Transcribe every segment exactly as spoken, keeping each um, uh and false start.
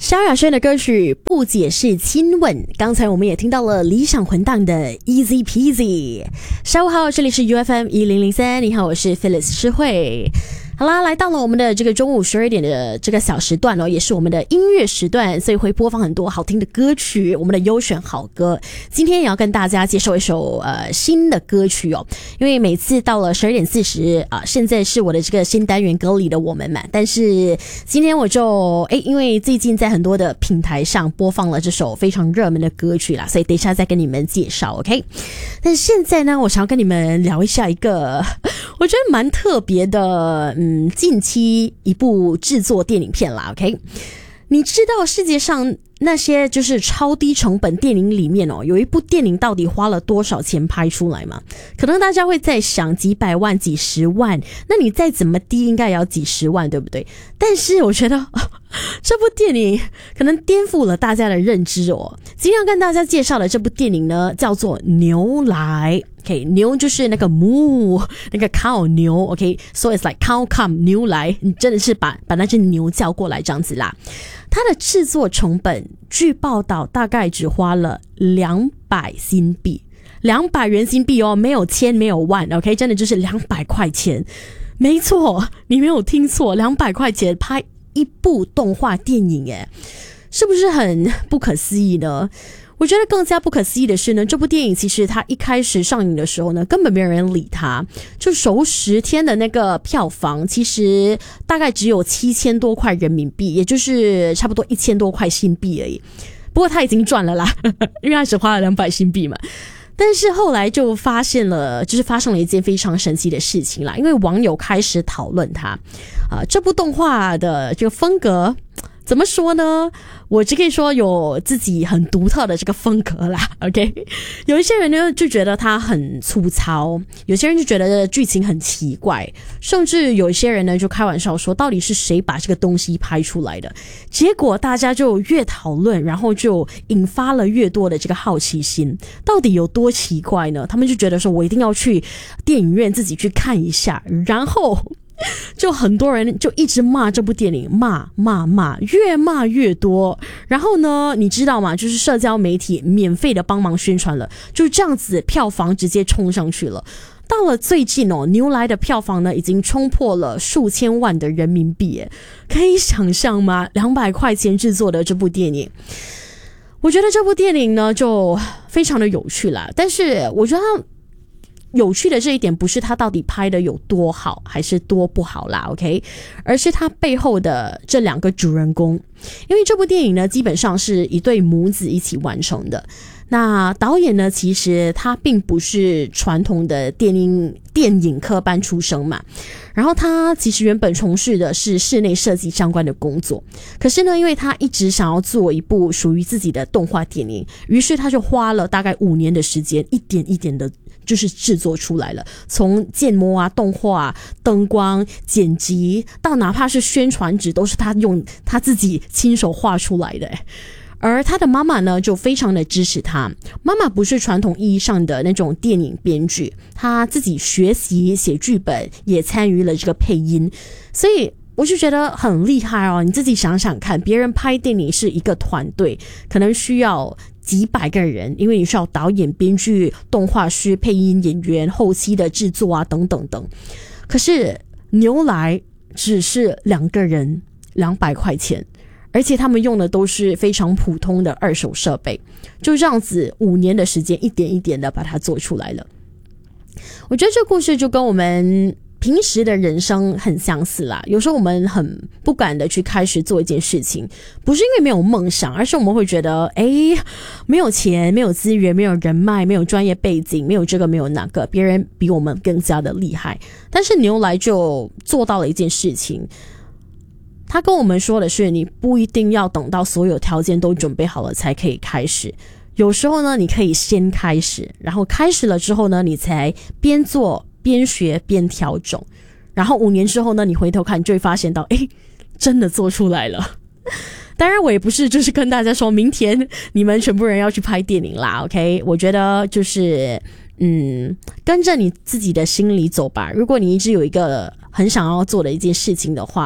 萧亚轩的歌曲不解释亲吻，刚才我们也听到了理想混蛋的 Easy Peasy。 下午好，这里是 U F M 一零零三， 你好，我是 Phyllis 诗慧。好啦，来到了我们的这个中午十二点的这个小时段哦，也是我们的音乐时段，所以会播放很多好听的歌曲，我们的优选好歌。今天也要跟大家介绍一首呃新的歌曲哦，因为每次到了十二点四十啊，现在是我的这个新单元歌里的我们嘛，但是今天我就诶，因为最近在很多的平台上播放了这首非常热门的歌曲啦，所以等一下再跟你们介绍 OK。 但是现在呢，我想要跟你们聊一下一个我觉得蛮特别的嗯，近期一部制作电影片啦 OK。 你知道世界上那些就是超低成本电影里面哦，有一部电影到底花了多少钱拍出来吗？可能大家会在想几百万几十万，那你再怎么低应该也要几十万对不对？但是我觉得这部电影可能颠覆了大家的认知哦。今天要跟大家介绍的这部电影呢，叫做牛来。OK， 牛就是那个 moo， 那个 cow 牛 OK， so it's like cow come 牛来，你真的是把把那只牛叫过来这样子啦。它的制作成本据报道大概只花了两百新币，两百元新币哦，没有千没有万 OK， 真的就是两百块钱。没错，你没有听错，两百块钱拍一部动画电影耶，是不是很不可思议呢？我觉得更加不可思议的是呢，这部电影其实它一开始上映的时候呢，根本没有人理它，就首十天的那个票房其实大概只有七千多块人民币，也就是差不多一千多块新币而已。不过他已经赚了啦，因为他只花了两百新币嘛。但是后来就发现了，就是发生了一件非常神奇的事情啦，因为网友开始讨论它啊，这部动画的这个风格怎么说呢？我只可以说有自己很独特的这个风格啦 OK。 有一些人呢就觉得它很粗糙，有些人就觉得剧情很奇怪，甚至有一些人呢就开玩笑说到底是谁把这个东西拍出来的。结果大家就越讨论，然后就引发了越多的这个好奇心，到底有多奇怪呢？他们就觉得说我一定要去电影院自己去看一下，然后就很多人就一直骂这部电影，骂骂骂，越骂越多。然后呢，你知道吗？就是社交媒体免费的帮忙宣传了，就这样子票房直接冲上去了。到了最近哦，牛来的票房呢已经冲破了数千万的人民币耶，可以想象吗？两百块钱制作的这部电影。我觉得这部电影呢就非常的有趣啦，但是我觉得它有趣的这一点不是他到底拍的有多好还是多不好啦 OK， 而是他背后的这两个主人公。因为这部电影呢基本上是一对母子一起完成的，那导演呢其实他并不是传统的电影电影科班出身嘛，然后他其实原本从事的是室内设计相关的工作，可是呢因为他一直想要做一部属于自己的动画电影，于是他就花了大概五年的时间，一点一点的就是制作出来了，从建模啊、动画啊、灯光、剪辑到哪怕是宣传纸都是他用他自己亲手画出来的。而他的妈妈呢就非常的支持他，妈妈不是传统意义上的那种电影编剧，他自己学习写剧本，也参与了这个配音，所以我就觉得很厉害哦。你自己想想看，别人拍电影是一个团队，可能需要几百个人，因为你需要导演、编剧、动画师、配音演员、后期的制作啊等等等。可是牛来只是两个人，两百块钱，而且他们用的都是非常普通的二手设备，就这样子五年的时间一点一点的把它做出来了。我觉得这故事就跟我们平时的人生很相似啦，有时候我们很不敢的去开始做一件事情，不是因为没有梦想，而是我们会觉得诶，没有钱，没有资源，没有人脉，没有专业背景，没有这个没有那个，别人比我们更加的厉害。但是牛来就做到了一件事情，他跟我们说的是，你不一定要等到所有条件都准备好了才可以开始，有时候呢你可以先开始，然后开始了之后呢你才边做边学边调整，然后五年之后呢你回头看就会发现到诶，真的做出来了。当然我也不是就是跟大家说明天你们全部人要去拍电影啦 OK， 我觉得就是嗯，跟着你自己的心里走吧。如果你一直有一个很想要做的一件事情的话，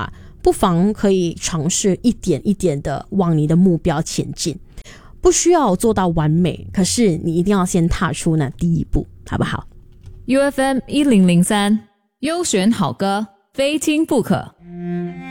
不妨可以尝试一点一点的往你的目标前进，不需要做到完美，可是你一定要先踏出那第一步，好不好？ U F M 一零零三优选好歌，非听不可。